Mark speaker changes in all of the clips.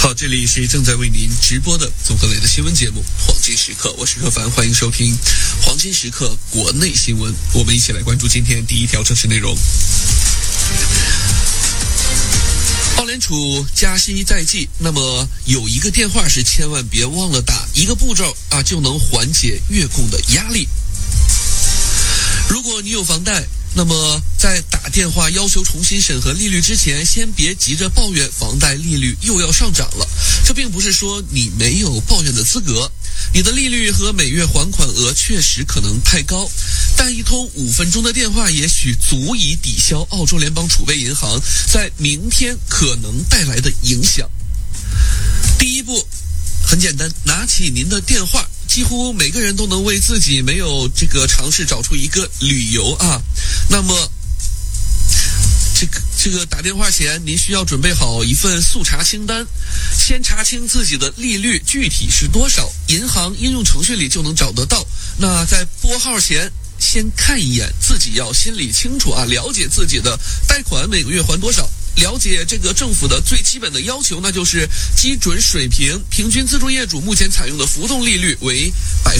Speaker 1: 好，这里是正在为您直播的综合类的新闻节目《黄金时刻》，我是何凡，欢迎收听《黄金时刻》国内新闻。我们一起来关注今天第一条正式内容。澳联储加息在即，那么有一个电话是千万别忘了打，一个步骤就能缓解月供的压力。如果你有房贷，那么在打电话要求重新审核利率之前，先别急着抱怨房贷利率又要上涨了。这并不是说你没有抱怨的资格，你的利率和每月还款额确实可能太高，但一通5分钟的电话也许足以抵消澳洲联邦储备银行在明天可能带来的影响。第一步很简单，拿起您的电话，几乎每个人都能为自己没有尝试找出一个理由啊。那么这个打电话前，您需要准备好一份速查清单，先查清自己的利率具体是多少，银行应用程序里就能找得到。那在拨号前，先看一眼，自己要心里清楚啊，了解自己的贷款每个月还多少。了解这个政府的最基本的要求，那就是基准水平，平均自住业主目前采用的浮动利率为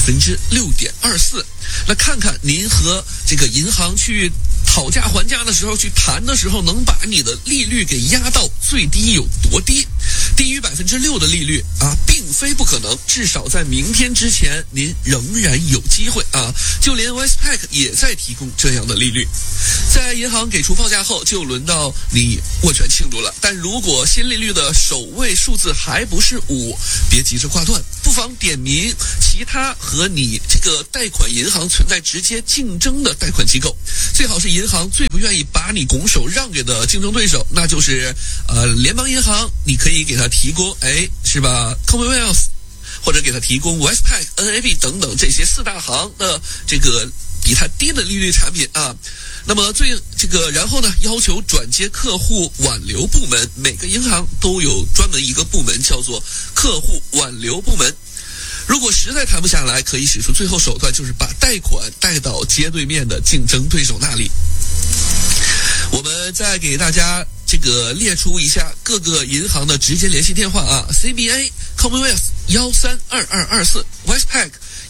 Speaker 1: 6.24%。那看看您和这个银行去讨价还价的时候，去谈的时候，能把你的利率给压到最低有多低？低于6%的利率并非不可能，至少在明天之前，您仍然有机会啊！就连 Westpac 也在提供这样的利率。在银行给出报价后，就轮到你握拳庆祝了。但如果新利率的首位数字还不是5，别急着挂断，不妨点名其他和你这个贷款银行存在直接竞争的贷款机构，最好是银行最不愿意把你拱手让给的竞争对手，那就是联邦银行，你可以给他提供是吧 Commonwealth， 或者给他提供 Westpac、NAB 等等这些4大行的这个比它低的利率产品啊。那么然后呢，要求转接客户挽留部门，每个银行都有专门一个部门叫做客户挽留部门。如果实在谈不下来，可以使出最后手段，就是把贷款带到街对面的竞争对手那里。我们再给大家列出一下各个银行的直接联系电话啊 ，CBA Commonwealth 132224 Westpac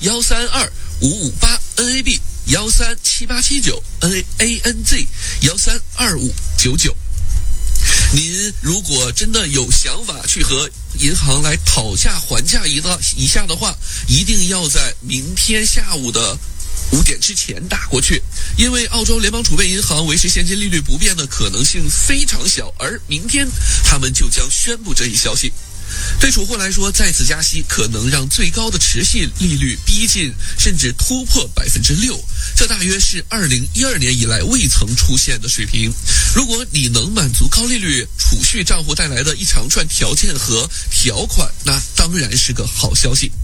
Speaker 1: 132558 NAB 137879 ANZ 132599。您如果真的有想法去和银行来讨价还价一下的话，一定要在明天下午的5点之前打过去，因为澳洲联邦储备银行维持现金利率不变的可能性非常小，而明天他们就将宣布这一消息。对储户来说，再次加息可能让最高的持续利率逼近甚至突破6%，这大约是2012年以来未曾出现的水平。如果你能满足高利率储蓄账户带来的一长串条件和条款，那当然是个好消息。